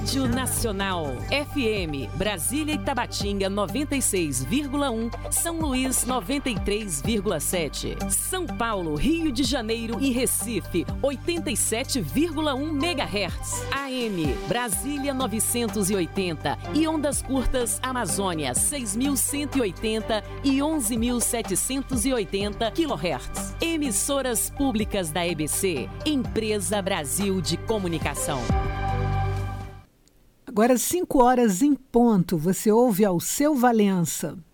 Rádio Nacional. FM, Brasília e Tabatinga 96,1, São Luís 93,7. São Paulo, Rio de Janeiro e Recife 87,1 MHz. AM, Brasília 980 e ondas curtas Amazônia 6.180 e 11.780 kHz. Emissoras públicas da EBC, Empresa Brasil de Comunicação. Agora 5 horas em ponto, você ouve Alceu Valença.